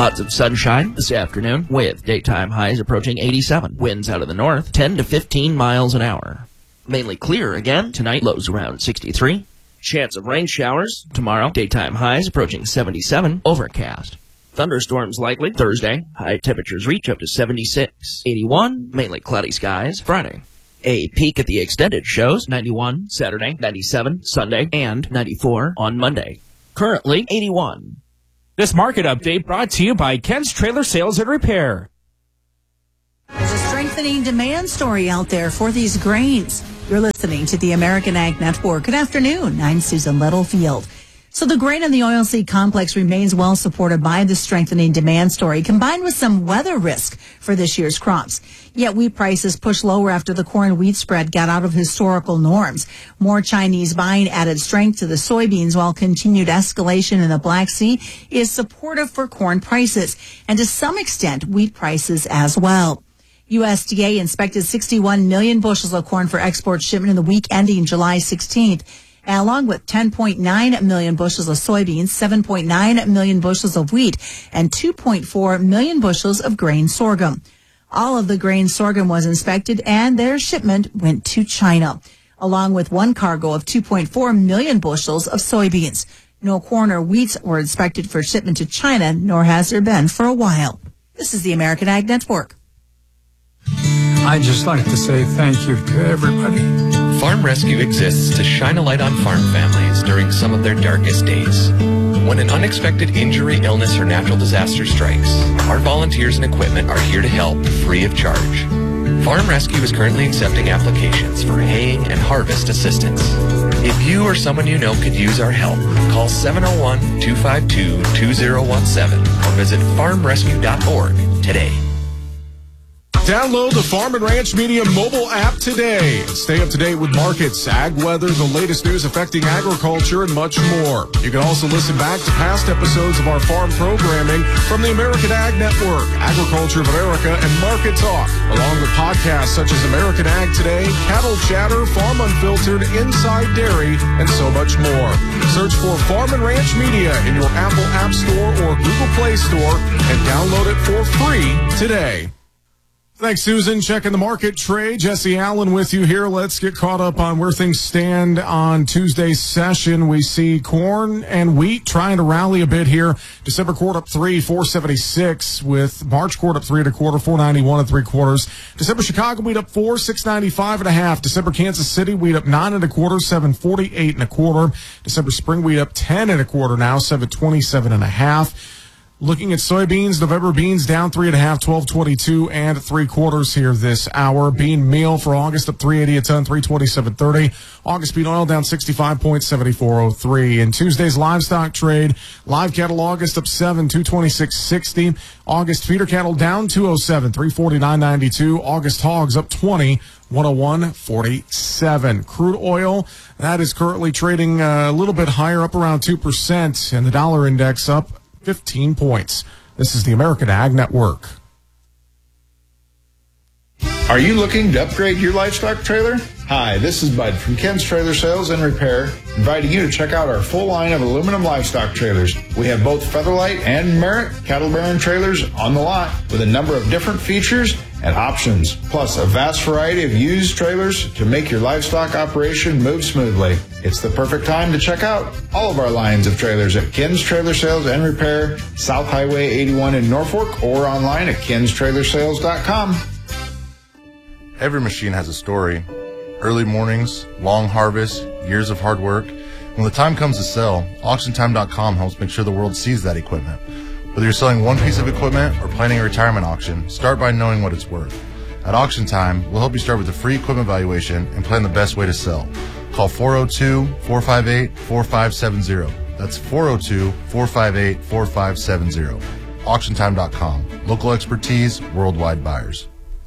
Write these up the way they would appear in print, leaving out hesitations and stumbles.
Lots of sunshine this afternoon with daytime highs approaching 87. Winds out of the north, 10 to 15 miles an hour. Mainly clear again tonight, lows around 63. Chance of rain showers tomorrow, daytime highs approaching 77. Overcast. Thunderstorms likely Thursday. High temperatures reach up to 76. 81, mainly cloudy skies Friday. A peek at the extended shows, 91 Saturday, 97 Sunday, and 94 on Monday. Currently 81. This market update brought to you by Ken's Trailer Sales and Repair. There's a strengthening demand story out there for these grains. You're listening to the American Ag Network. Good afternoon. I'm Susan Littlefield. So the grain and the oilseed complex remains well supported by the strengthening demand story, combined with some weather risk for this year's crops. Yet wheat prices pushed lower after the corn-wheat spread got out of historical norms. More Chinese buying added strength to the soybeans, while continued escalation in the Black Sea is supportive for corn prices, and to some extent wheat prices as well. USDA inspected 61 million bushels of corn for export shipment in the week ending July 16th. Along with 10.9 million bushels of soybeans, 7.9 million bushels of wheat, and 2.4 million bushels of grain sorghum. All of the grain sorghum was inspected, and their shipment went to China, along with one cargo of 2.4 million bushels of soybeans. No corn or wheat were inspected for shipment to China, nor has there been for a while. This is the American Ag Network. I'd just like to say thank you to everybody. Farm Rescue exists to shine a light on farm families during some of their darkest days. When an unexpected injury, illness, or natural disaster strikes, our volunteers and equipment are here to help free of charge. Farm Rescue is currently accepting applications for haying and harvest assistance. If you or someone you know could use our help, call 701-252-2017 or visit farmrescue.org today. Download the Farm and Ranch Media mobile app today. Stay up to date with markets, ag weather, the latest news affecting agriculture, and much more. You can also listen back to past episodes of our farm programming from the American Ag Network, Agriculture of America, and Market Talk, along with podcasts such as American Ag Today, Cattle Chatter, Farm Unfiltered, Inside Dairy, and so much more. Search for Farm and Ranch Media in your Apple App Store or Google Play Store and download it for free today. Thanks, Susan. Checking the market trade. Jesse Allen with you here. Let's get caught up on where things stand on Tuesday's session. We see corn and wheat trying to rally a bit here. December quart up 3, 476, with March quart up 3 1/4, 491 3/4. December Chicago wheat up 4, 695 1/2. December Kansas City wheat up 9 1/4, 748 1/4. December spring wheat up 10 1/4 now, 727 1/2. Looking at soybeans, November beans down 3 1/2, 1222 3/4 here this hour. Bean meal for August up 380 a ton, 327.30. August bean oil down 65.7403. In Tuesday's livestock trade, live cattle August up 7, 226.60. August feeder cattle down 207, 349.92. August hogs up 20, 101.47. Crude oil, that is currently trading a little bit higher, up around 2%, and the dollar index up 15 points. This is the American Ag Network. Are you looking to upgrade your livestock trailer? Hi, this is Bud from Ken's Trailer Sales and Repair, inviting you to check out our full line of aluminum livestock trailers. We have both Featherlight and Merit cattle bearing trailers on the lot with a number of different features and options, plus a vast variety of used trailers to make your livestock operation move smoothly. It's the perfect time to check out all of our lines of trailers at Ken's Trailer Sales and Repair, South Highway 81 in Norfolk, or online at kenstrailersales.com. Every machine has a story. Early mornings, long harvests, years of hard work. When the time comes to sell, AuctionTime.com helps make sure the world sees that equipment. Whether you're selling one piece of equipment or planning a retirement auction, start by knowing what it's worth. At Auction Time, we'll help you start with a free equipment valuation and plan the best way to sell. Call 402-458-4570. That's 402-458-4570. AuctionTime.com. Local expertise, worldwide buyers.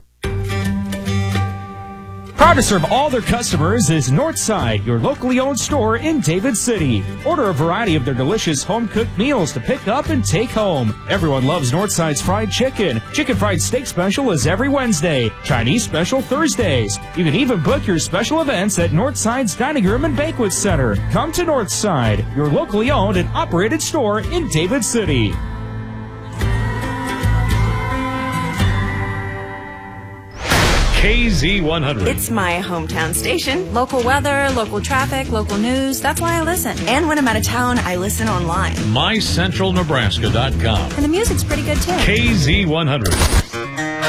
Proud to serve all their customers is Northside, your locally owned store in David City. Order a variety of their delicious home-cooked meals to pick up and take home. Everyone loves Northside's fried chicken. Chicken fried steak special is every Wednesday. Chinese special Thursdays. You can even book your special events at Northside's Dining Room and Banquet Center. Come to Northside, your locally owned and operated store in David City. KZ100. It's my hometown station. Local weather, local traffic, local news. That's why I listen. And when I'm out of town, I listen online. MyCentralNebraska.com. And the music's pretty good, too. KZ100.